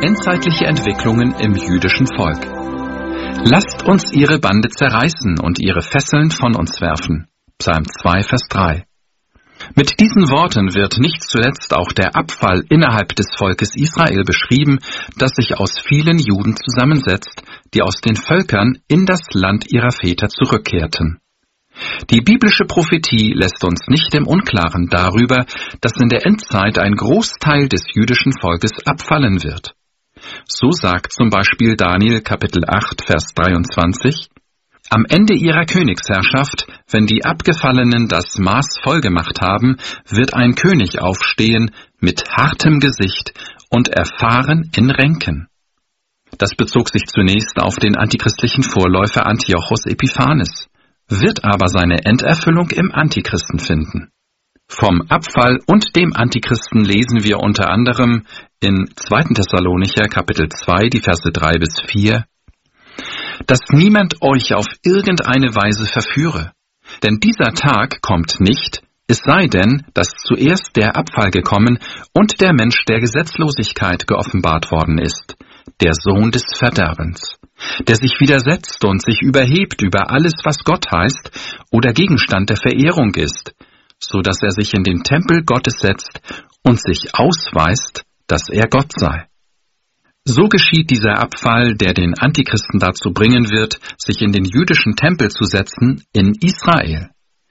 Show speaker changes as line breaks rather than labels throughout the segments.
endzeitliche Entwicklungen im jüdischen Volk. Lasst uns ihre Bande zerreißen und ihre Fesseln von uns werfen. Psalm 2, Vers 3. Mit diesen Worten wird nicht zuletzt auch der Abfall innerhalb des Volkes Israel beschrieben, das sich aus vielen Juden zusammensetzt, die aus den Völkern in das Land ihrer Väter zurückkehrten. Die biblische Prophetie lässt uns nicht im Unklaren darüber, dass in der Endzeit ein Großteil des jüdischen Volkes abfallen wird. So sagt zum Beispiel Daniel Kapitel 8, Vers 23: Am Ende ihrer Königsherrschaft, wenn die Abgefallenen das Maß vollgemacht haben, wird ein König aufstehen mit hartem Gesicht und erfahren in Ränken. Das bezog sich zunächst auf den antichristlichen Vorläufer Antiochos Epiphanes, wird aber seine Enderfüllung im Antichristen finden. Vom Abfall und dem Antichristen lesen wir unter anderem in 2. Thessalonicher Kapitel 2, die Verse 3 bis 4, dass niemand euch auf irgendeine Weise verführe, denn dieser Tag kommt nicht, es sei denn, dass zuerst der Abfall gekommen und der Mensch der Gesetzlosigkeit geoffenbart worden ist, der Sohn des Verderbens, der sich widersetzt und sich überhebt über alles, was Gott heißt oder Gegenstand der Verehrung ist, so dass er sich in den Tempel Gottes setzt und sich ausweist, dass er Gott sei. So geschieht dieser Abfall, der den Antichristen dazu bringen wird, sich in den jüdischen Tempel zu setzen, in Israel.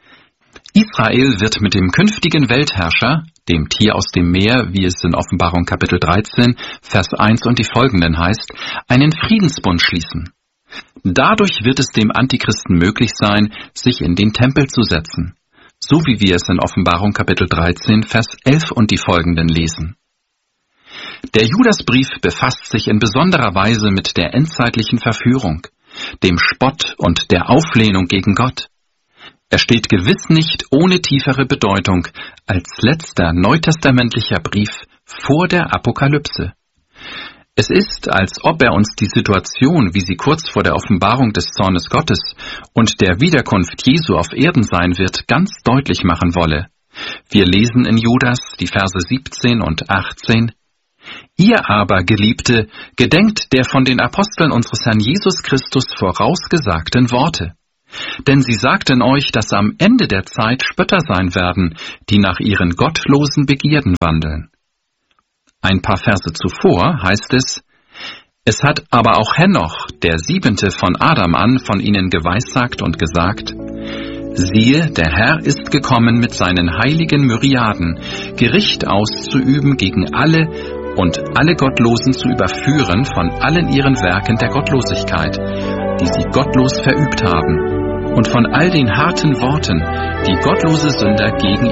Israel wird mit dem künftigen Weltherrscher, dem Tier aus dem Meer, wie es in Offenbarung Kapitel 13, Vers 1 und die folgenden heißt, einen Friedensbund schließen. Dadurch wird es dem Antichristen möglich sein, sich in den Tempel zu setzen, so wie wir es in Offenbarung Kapitel 13, Vers 11 und die folgenden lesen. Der Judasbrief befasst sich in besonderer Weise mit der endzeitlichen Verführung, dem Spott und der Auflehnung gegen Gott. Er steht gewiss nicht ohne tiefere Bedeutung als letzter neutestamentlicher Brief vor der Apokalypse. Es ist, als ob er uns die Situation, wie sie kurz vor der Offenbarung des Zornes Gottes und der Wiederkunft Jesu auf Erden sein wird, ganz deutlich machen wolle. Wir lesen in Judas die Verse 17 und 18: Ihr aber, Geliebte, gedenkt der von den Aposteln unseres Herrn Jesus Christus vorausgesagten Worte. Denn sie sagten euch, dass am Ende der Zeit Spötter sein werden, die nach ihren gottlosen Begierden wandeln. Ein paar Verse zuvor heißt es: Es hat aber auch Henoch, der 7. von Adam an, von ihnen geweissagt und gesagt: Siehe, der Herr ist gekommen mit seinen heiligen Myriaden, Gericht auszuüben gegen alle und alle Gottlosen zu überführen von allen ihren Werken der Gottlosigkeit, die sie gottlos verübt haben, und von all den harten Worten, die gottlose Sünder gegen